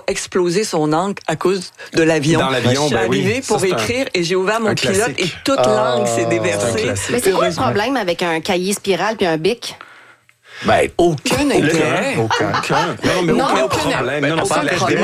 explosé son encre à cause de l'avion. Dans l'avion, je suis arrivée pour écrire et j'ai ouvert mon pilote et toute l'encre s'est déversée. Mais c'est quoi le problème avec un cahier spirale puis un bic? Ben, Aucun intérêt. aucun. Non, mais aucun problème. Non, Aucun problème.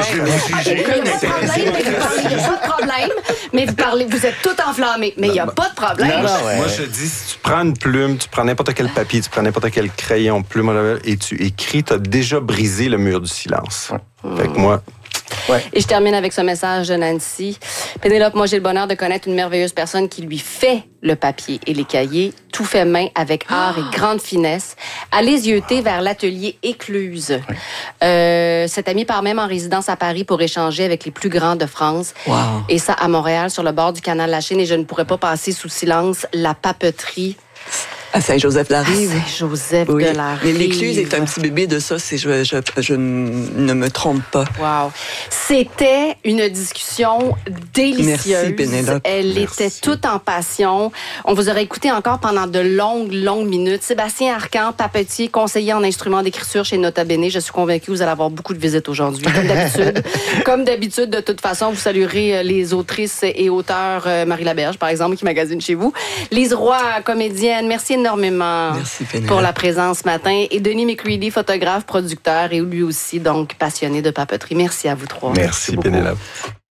Mais vous êtes tout enflammés. Mais il n'y a pas de problème. Moi, je dis, si tu prends une plume, tu prends n'importe quel papier, tu prends n'importe quel crayon, plume, et tu écris, tu as déjà brisé le mur du silence. Fait que moi... Et je termine avec ce message de Nancy. Pénélope, moi, j'ai le bonheur de connaître une merveilleuse personne qui lui fait le papier et les cahiers, tout fait main avec art et grande finesse. Allez yeuter vers l'atelier Écluse. Cette amie part même en résidence à Paris pour échanger avec les plus grands de France. Wow. Et ça, à Montréal, sur le bord du canal La Chine. Et je ne pourrais pas passer sous silence la papeterie. À Saint-Joseph-la-Rive. Saint-Joseph de la Rive. Mais l'Écluse est un petit bébé de ça, si je ne me trompe pas. Wow. C'était une discussion délicieuse. Merci, Pénélope. Elle était toute en passion. On vous aurait écouté encore pendant de longues minutes. Sébastien Arcan, papetier, conseiller en instruments d'écriture chez Nota Bene. Je suis convaincue que vous allez avoir beaucoup de visites aujourd'hui, comme d'habitude. Comme d'habitude, de toute façon, vous saluerez les autrices et auteurs Marie Laberge, par exemple, qui magasine chez vous. Lise Roy, comédienne. Merci énormément. Merci, Pénélope. Pour la présence ce matin. Et Denis McCready, photographe, producteur et lui aussi, donc passionné de papeterie. Merci à vous trois. Merci Pénélope.